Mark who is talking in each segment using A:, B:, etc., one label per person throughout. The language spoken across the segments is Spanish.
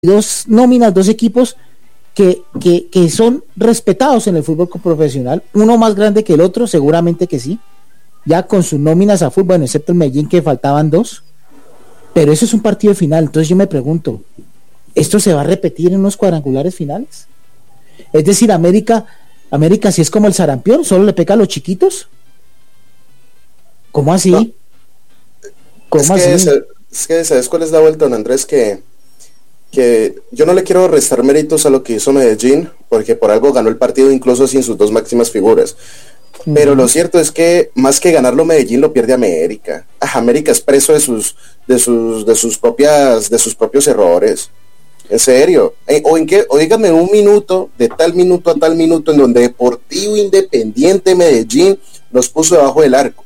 A: dos nóminas, dos equipos que son respetados en el fútbol profesional, uno más grande que el otro, seguramente que sí, ya con sus nóminas a fútbol, bueno, excepto el Medellín que faltaban dos, pero eso es un partido final. Entonces yo me pregunto, ¿esto se va a repetir en unos cuadrangulares finales? Es decir, América si es como el sarampión, solo le pega a los chiquitos. ¿Cómo así?
B: No.
A: ¿Cómo así?
B: Es que ¿sabes cuál es la vuelta, don Andrés? Que yo no le quiero restar méritos a lo que hizo Medellín, porque por algo ganó el partido incluso sin sus dos máximas figuras. Pero lo cierto es que más que ganarlo Medellín lo pierde América. América es preso de sus propios errores. En serio. O díganme un minuto, de tal minuto a tal minuto, en donde Deportivo Independiente Medellín los puso debajo del arco.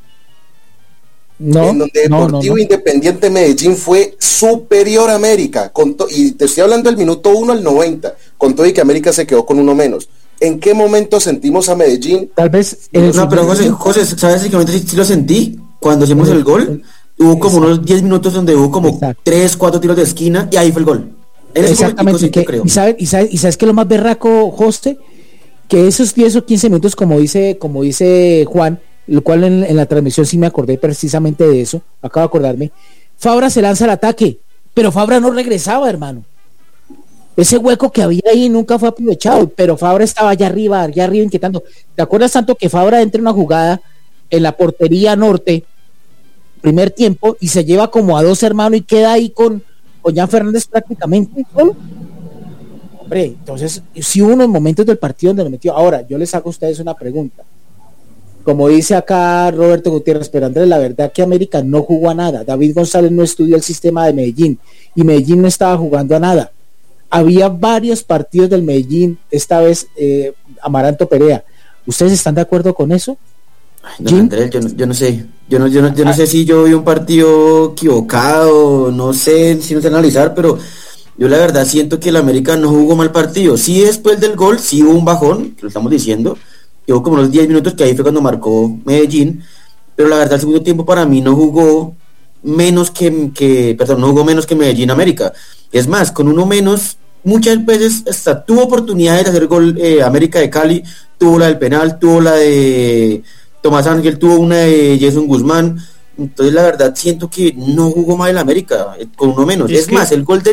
B: En donde Deportivo Independiente Medellín fue superior a América, y te estoy hablando del minuto 1 al 90, con todo y que América se quedó con uno menos. ¿En qué momento sentimos a Medellín?
A: Tal vez
C: no, pero José, ¿sabes en qué momento sí lo sentí? Cuando hicimos el gol, hubo como unos 10 minutos donde hubo como 3, 4 tiros de esquina y ahí fue el gol.
A: Exactamente, creo. ¿Y sabes qué es lo más berraco, José? Que esos 10 o 15 minutos, como dice Juan, lo cual en la transmisión sí me acordé precisamente de eso, acabo de acordarme, Fabra se lanza al ataque, pero Fabra no regresaba, hermano. Ese hueco que había ahí nunca fue aprovechado, pero Fabra estaba allá arriba inquietando. ¿Te acuerdas tanto que Fabra entra en una jugada en la portería norte, primer tiempo, y se lleva como a dos hermanos y queda ahí con Jan Fernández prácticamente solo? Hombre, entonces sí hubo unos momentos del partido donde lo metió. Ahora, yo les hago a ustedes una pregunta. Como dice acá Roberto Gutiérrez, pero Andrés, la verdad que América no jugó a nada. David González no estudió el sistema de Medellín y Medellín no estaba jugando a nada. Había varios partidos del Medellín, esta vez Amaranto Perea. ¿Ustedes están de acuerdo con eso?
C: Ay, no, Andrés, yo no sé. Yo no sé si yo vi un partido equivocado, no sé si no sé analizar, pero yo la verdad siento que el América no jugó mal partido. Sí, después del gol, sí hubo un bajón, lo estamos diciendo. Llevó como unos 10 minutos, que ahí fue cuando marcó Medellín, pero la verdad el segundo tiempo para mí no jugó menos que Medellín América. Es más, con uno menos, muchas veces hasta tuvo oportunidades de hacer gol. América de Cali tuvo la del penal, tuvo la de Tomás Ángel, tuvo una de Jason Guzmán. Entonces la verdad siento que no jugó mal el América con uno menos. Es más, el gol de